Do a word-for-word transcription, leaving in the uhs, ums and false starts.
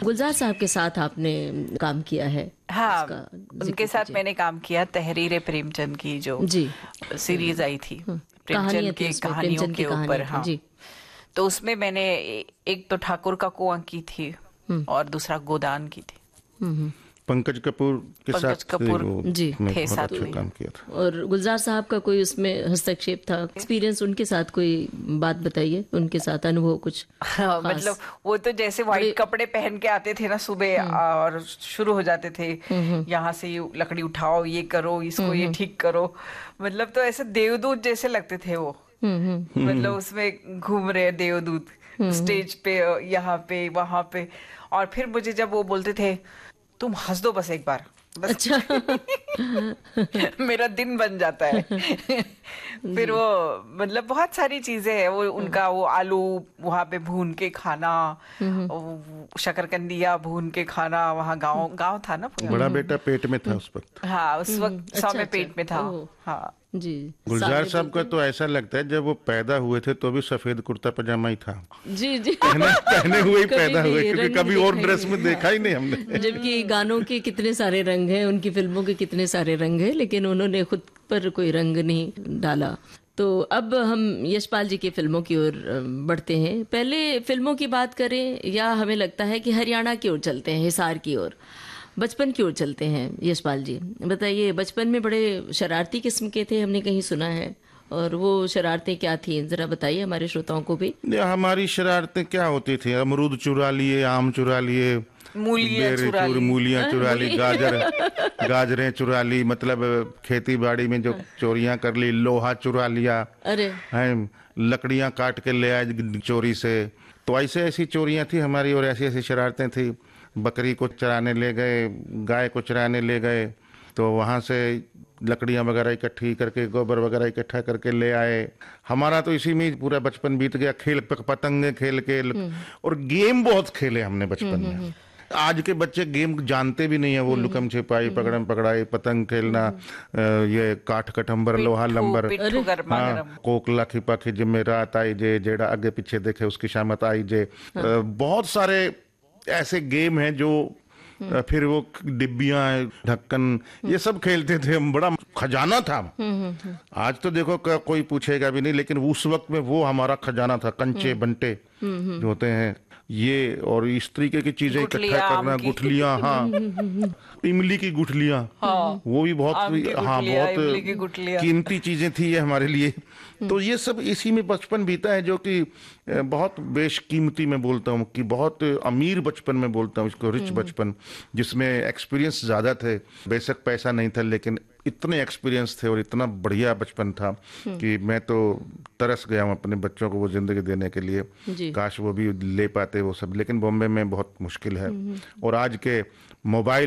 गुलजार साहब के साथ आपने काम किया है? हाँ, उसका उनके साथ मैंने काम किया तहरीर प्रेमचंद की जो जी सीरीज आई थी कहानियां प्रेमचंद थी की उसमें, कहानियों प्रेमचंद की के ऊपर। कहानियां थी हाँ, जी। तो उसमें मैंने एक तो ठाकुर का कुआं की थी और दूसरा गोदान की थी। हम्म हम्म पंकज कपूर के पंकज साथ कपूर वो जी मैं थे बहुत साथ अच्छा में। काम किया था। और गुलजार साहब का कोई उसमें हस्तक्षेप था, एक्सपीरियंस उनके साथ कोई बात बताइए, उनके साथ अनुभव कुछ हाँ, खास? मतलब वो तो जैसे व्हाइट कपड़े पहन के आते थे ना सुबह और शुरू हो जाते थे, यहाँ से ये लकड़ी उठाओ, ये करो, इसको ये ठीक करो। मतलब तो ऐसे देवदूत जैसे लगते थे वो। मतलब उसमें घूम रहे देवदूत स्टेज पे, यहाँ पे वहां पे। और फिर मुझे जब वो बोलते थे तुम हंस दो बस एक बार, बस अच्छा मेरा दिन बन जाता है। फिर वो मतलब बहुत सारी चीजें हैं वो उनका, वो आलू वहां पे भून के खाना, वो शकरकंदिया भून के खाना। वहाँ गांव गांव था ना पूरा। बड़ा बेटा पेट में था उस वक्त। हाँ, उस वक्त अच्छा, सौ में अच्छा, पेट में था। ओह। हाँ जी गुलजार सामने साहब का बोलते तो ऐसा लगता है जब वो पैदा हुए थे तो भी सफेद कुर्ता पजामा ही था, हैं। जी जी पहने पहने हुए ही कभी पैदा भी हुए, क्योंकि रंग कभी और दिखाई ड्रेस नहीं। में देखा ही नहीं हमने। जबकि गानों के कितने सारे रंग हैं, उनकी फिल्मों के कितने सारे रंग हैं, लेकिन उन्होंने खुद पर कोई रंग नहीं डाला। तो अब हम यशपाल जी की फिल्मों की ओर बढ़ते हैं। पहले फिल्मों की बात करें या हमें लगता है कि हरियाणा की ओर चलते हैं, हिसार की ओर, बचपन की ओर चलते हैं? यशपाल जी बताइए, बचपन में बड़े शरारती किस्म के थे, हमने कहीं सुना है, और वो शरारतें क्या थी जरा बताइए हमारे श्रोताओं को भी। हमारी शरारतें क्या होती थी? अमरूद चुरा लिए, आम चुरा लिए, मूलियाँ बेर चुरा चुर ली। मूलियाँ चुरा ली, गाजर गाजरें चुरा ली, मतलब खेती बाड़ी में जो चोरियां कर ली, लोहा चुरा लिया, अरे हैं, लकड़ियां काट के ले आए चोरी से। तो ऐसे ऐसी चोरियां थी हमारी और ऐसी ऐसी शरारतें थी। बकरी को चराने ले गए, गाय को चराने ले गए, तो वहां से लकड़ियां वगैरह इकट्ठी करके, गोबर वगैरह इकट्ठा करके ले आए। हमारा तो इसी में पूरा बचपन बीत गया, खेल पतंगे खेल के। और गेम बहुत खेले हमने बचपन में। आज के बच्चे गेम जानते भी नहीं है, वो लुकम छिपाई, पकड़म पकड़ाई, पतंग खेलना, ये काठ कटंबर, लोहा लंबर, पिट्ठू गरमा हाँ, गरम। कोकला खिपा खिज में रात आई जे, जेड़ा आगे पीछे देखे उसकी शामत आई जे। बहुत सारे ऐसे गेम हैं जो, फिर वो डिब्बियां, ढक्कन, ये सब खेलते थे हम, बड़ा खजाना था। आज तो देखो कोई पूछेगा भी नहीं, लेकिन उस वक्त में वो हमारा खजाना था। कंचे बंटे जो होते हैं ये, और इस तरीके की चीजें इकट्ठा करना, गुठलियां, हाँ, इमली की गुठलियां, हाँ, वो भी बहुत, हाँ, बहुत कीमती चीजें थी ये हमारे लिए। तो ये सब इसी में बचपन बीता है, जो कि बहुत बेशकीमती मैं बोलता हूँ, कि बहुत अमीर बचपन में बोलता हूँ इसको, रिच बचपन, जिसमें एक्सपीरियंस ज्यादा थे। बेशक पैसा नहीं था, लेकिन इतने एक्सपीरियंस थे और इतना बढ़िया बचपन था कि मैं तो तरस गया हूँ अपने बच्चों को वो जिंदगी देने के लिए। काश वो भी ले पाते वो सब, लेकिन बॉम्बे में बहुत मुश्किल है। और आज के मोबाइल